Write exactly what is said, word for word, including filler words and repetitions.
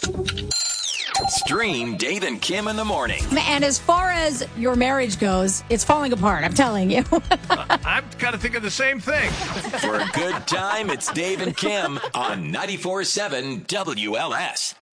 Stream Dave and Kim in the morning. And as far as your marriage goes, it's falling apart, I'm telling you. I'm kind of thinking the same thing. For a good time, it's Dave and Kim on ninety-four point seven W L S.